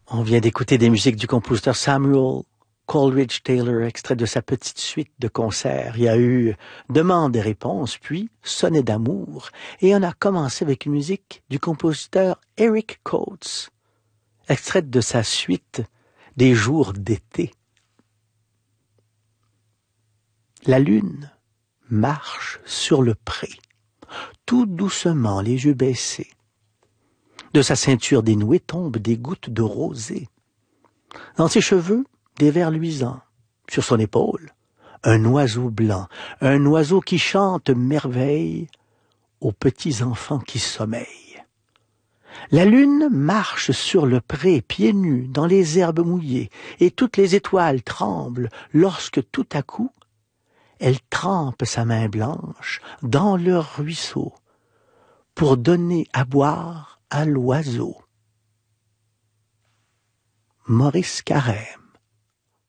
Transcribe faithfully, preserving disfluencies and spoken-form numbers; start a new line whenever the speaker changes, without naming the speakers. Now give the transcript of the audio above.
On vient d'écouter des musiques du compositeur Samuel Coleridge Taylor, extrait de sa petite suite de concerts. Il y a eu Demande et réponse, puis Sonnet d'amour. Et on a commencé avec une musique du compositeur Eric Coates, extraite de sa suite Des jours d'été. La lune marche sur le pré, tout doucement, les yeux baissés. De sa ceinture dénouée tombent des gouttes de rosée. Dans ses cheveux, des vers luisants. Sur son épaule, un oiseau blanc, un oiseau qui chante merveille aux petits enfants qui sommeillent. La lune marche sur le pré, pieds nus, dans les herbes mouillées, et toutes les étoiles tremblent lorsque tout à coup, elle trempe sa main blanche dans leur ruisseau pour donner à boire à l'oiseau. Maurice Carême.